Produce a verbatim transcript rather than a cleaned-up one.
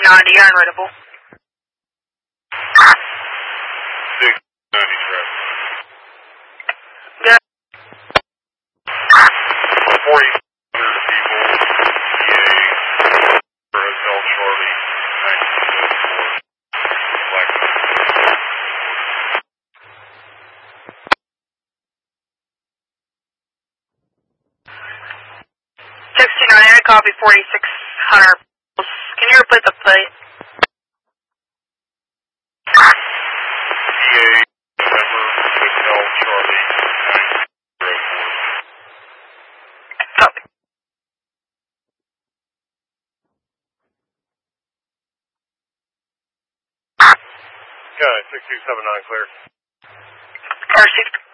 ninety, you're unreadable. six ninety traffic. Good. forty hundred people, P A, for Hotel Charlie, nineteen seventy-four, Black sixty ninety, I copy forty-six hundred. Can you repeat the plate? P A, November, Hotel Charlie, nineteen seventy-four. Copy. Yeah, six two seven nine clear. R C